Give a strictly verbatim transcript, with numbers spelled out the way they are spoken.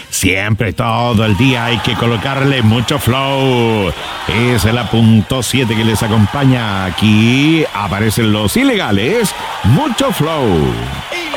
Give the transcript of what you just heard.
Siempre, todo el día hay que colocarle mucho flow. Es la punto siete que les acompaña. Aquí aparecen los ilegales. Mucho flow.